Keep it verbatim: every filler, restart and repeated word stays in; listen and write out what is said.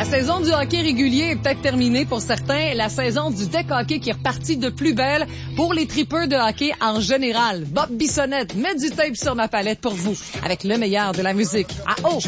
La saison du hockey régulier est peut-être terminée pour certains. La saison du deck hockey qui est repartie de plus belle pour les tripeurs de hockey en général. Bob Bissonnette met du tape sur ma palette pour vous avec le meilleur de la musique. À haut!